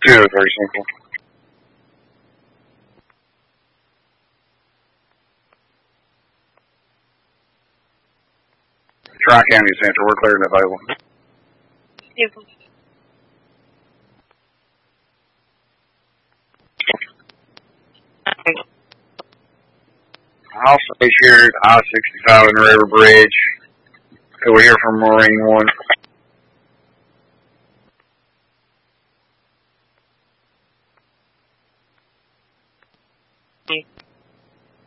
203 Central. Tri-County Central, we're clear and available. Also, here at I-65 and River Bridge. We're here from Marine 1.